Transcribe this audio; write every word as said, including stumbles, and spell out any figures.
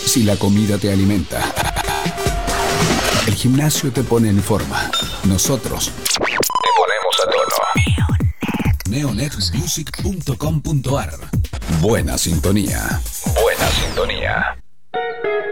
Si la comida te alimenta, el gimnasio te pone en forma, nosotros te ponemos a tono. neonet music punto com punto ar. Buena sintonía. Buena sintonía.